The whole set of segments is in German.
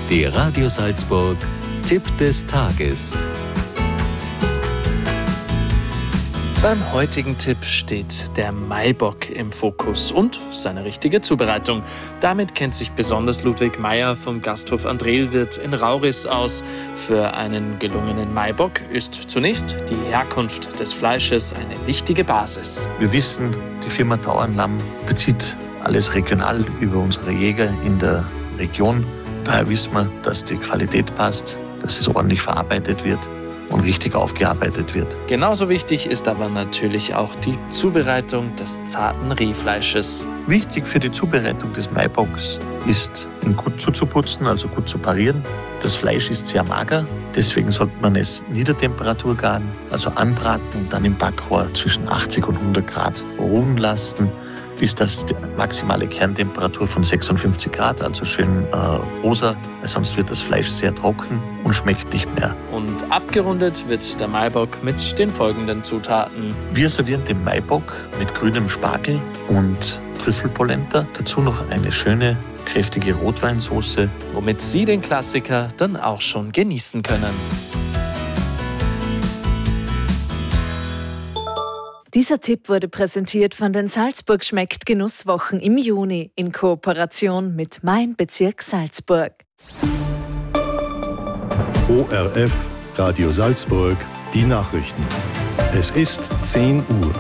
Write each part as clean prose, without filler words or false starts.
Der Radio Salzburg Tipp des Tages. Beim heutigen Tipp steht der Maibock im Fokus und seine richtige Zubereitung. Damit kennt sich besonders Ludwig Meyer vom Gasthof Andrelwirt in Rauris aus. Für einen gelungenen Maibock ist zunächst die Herkunft des Fleisches eine wichtige Basis. Wir wissen, die Firma Tauernlamm bezieht alles regional über unsere Jäger in der Region. Daher wissen wir, dass die Qualität passt, dass es ordentlich verarbeitet wird und richtig aufgearbeitet wird. Genauso wichtig ist aber natürlich auch die Zubereitung des zarten Rehfleisches. Wichtig für die Zubereitung des Maibocks ist, ihn gut zuzuputzen, also gut zu parieren. Das Fleisch ist sehr mager, deswegen sollte man es Niedertemperatur garen, also anbraten und dann im Backrohr zwischen 80 und 100 Grad ruhen lassen, bis das die maximale Kerntemperatur von 56 Grad, also schön rosa, weil sonst wird das Fleisch sehr trocken und schmeckt nicht mehr. Und abgerundet wird der Maibock mit den folgenden Zutaten. Wir servieren den Maibock mit grünem Spargel und Trüffelpolenta. Dazu noch eine schöne, kräftige Rotweinsauce. Womit Sie den Klassiker dann auch schon genießen können. Dieser Tipp wurde präsentiert von den Salzburg schmeckt Genusswochen im Juni in Kooperation mit Mein Bezirk Salzburg. ORF Radio Salzburg, die Nachrichten. Es ist 10 Uhr.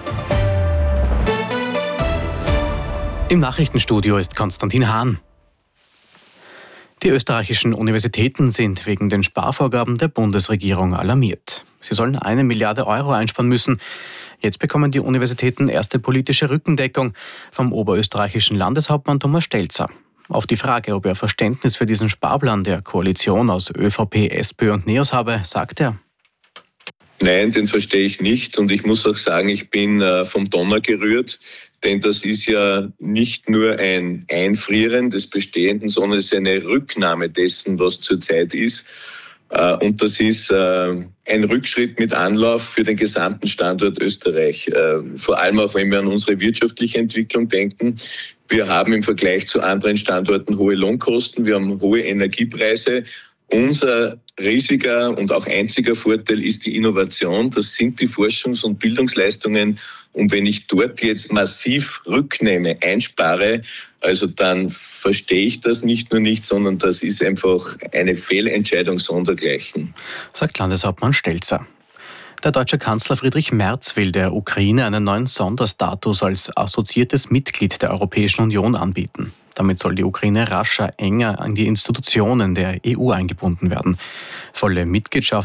Im Nachrichtenstudio ist Konstantin Hahn. Die österreichischen Universitäten sind wegen den Sparvorgaben der Bundesregierung alarmiert. Sie sollen 1 Milliarde Euro einsparen müssen. Jetzt bekommen die Universitäten erste politische Rückendeckung vom oberösterreichischen Landeshauptmann Thomas Stelzer. Auf die Frage, ob er Verständnis für diesen Sparplan der Koalition aus ÖVP, SPÖ und NEOS habe, sagt er: Nein, den verstehe ich nicht und ich muss auch sagen, ich bin vom Donner gerührt, denn das ist ja nicht nur ein Einfrieren des Bestehenden, sondern es ist eine Rücknahme dessen, was zurzeit ist. Und das ist ein Rückschritt mit Anlauf für den gesamten Standort Österreich. Vor allem auch, wenn wir an unsere wirtschaftliche Entwicklung denken. Wir haben im Vergleich zu anderen Standorten hohe Lohnkosten, wir haben hohe Energiepreise. Unser riesiger und auch einziger Vorteil ist die Innovation. Das sind die Forschungs- und Bildungsleistungen. Und wenn ich dort jetzt massiv rücknehme, einspare, also dann verstehe ich das nicht nur nicht, sondern das ist einfach eine Fehlentscheidung sondergleichen. Sagt Landeshauptmann Stelzer. Der deutsche Kanzler Friedrich Merz will der Ukraine einen neuen Sonderstatus als assoziiertes Mitglied der Europäischen Union anbieten. Damit soll die Ukraine rascher, enger an die Institutionen der EU eingebunden werden. Volle Mitgliedschaft